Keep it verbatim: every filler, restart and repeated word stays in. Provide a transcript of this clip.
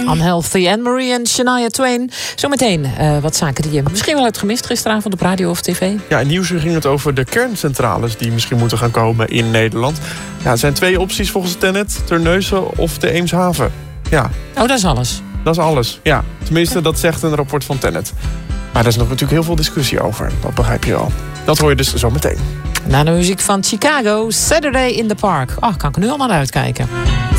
Unhealthy, Anne-Marie en Shania Twain. Zometeen uh, wat zaken die je misschien wel hebt gemist gisteravond op radio of tv. Ja, in Nieuwsuur ging het over de kerncentrales die misschien moeten gaan komen in Nederland. Ja, er zijn twee opties volgens Tennet. Terneuzen of de Eemshaven. Ja. Oh, dat is alles? Dat is alles, ja. Tenminste, dat zegt een rapport van Tennet. Maar daar is nog natuurlijk heel veel discussie over. Dat begrijp je wel. Dat hoor je dus zo meteen. Na de muziek van Chicago, Saturday in the Park. Oh, kan ik er nu al naar uitkijken.